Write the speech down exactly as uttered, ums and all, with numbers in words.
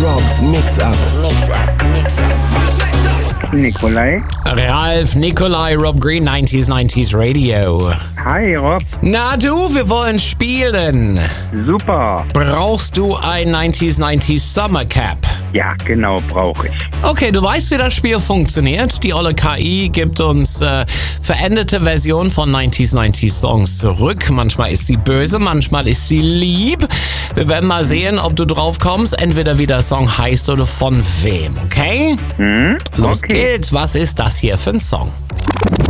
Robs Mix-Up. Mix-Up, Mix-Up. Nikolai. Ralf, Nikolai, Rob Green, neunzig neunzig Radio. Hi Rob. Na du, wir wollen spielen. Super. Brauchst du ein neunzig neunzig Summer Cap? Ja, genau, brauche ich. Okay, du weißt, wie das Spiel funktioniert. Die olle K I gibt uns äh, veränderte Version von neunzig neunzig Songs zurück. Manchmal ist sie böse, manchmal ist sie lieb. Wir werden mal sehen, ob du drauf kommst, entweder wie der Song heißt oder von wem, okay? Hm? Los Okay. geht's. Was ist das hier für ein Song?